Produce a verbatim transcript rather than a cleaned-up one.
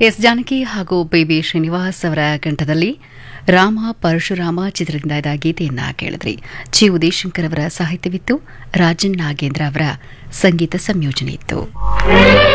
S Janaki ಹಾಗೂ baby Srinivas ಅವರ ಕಂಠದಲ್ಲಿ ರಾಮ ಪರಶುರಾಮ ಚಿತ್ರದಿಂದ ಇದ್ದ ಗೀತೆಯನ್ನ ಕೇಳಿದ್ರಿ. ಜಿ ಉದಯಶಂಕರ್ ಅವರ ಸಾಹಿತ್ಯವಿತ್ತು, ರಾಜನ್ ನಾಗೇಂದ್ರ ಅವರ ಸಂಗೀತ ಸಂಯೋಜನೆ ಇತ್ತು.